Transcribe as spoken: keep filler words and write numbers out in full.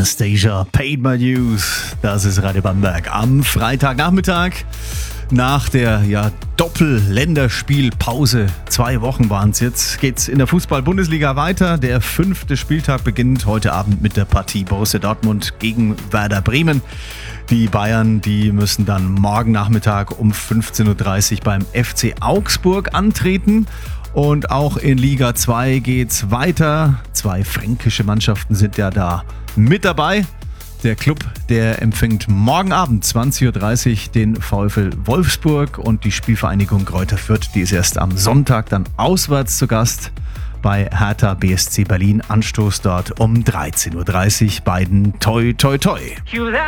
Anastasia, Paid My Dues. Das ist Radio Bamberg am Freitagnachmittag. Nach der ja, Doppel-Länderspielpause, zwei Wochen waren es jetzt, geht's in der Fußball-Bundesliga weiter. Der fünfte Spieltag beginnt heute Abend mit der Partie Borussia Dortmund gegen Werder Bremen. Die Bayern, die müssen dann morgen Nachmittag um fünfzehn Uhr dreißig beim F C Augsburg antreten. Und auch in Liga zwei geht's weiter. Zwei fränkische Mannschaften sind ja da mit dabei. Der Club, der empfängt morgen Abend zwanzig Uhr dreißig den VfL Wolfsburg und die Spielvereinigung Greuther Fürth, die ist erst am Sonntag dann auswärts zu Gast bei Hertha B S C Berlin. Anstoß dort um dreizehn Uhr dreißig. Beiden toi toi toi.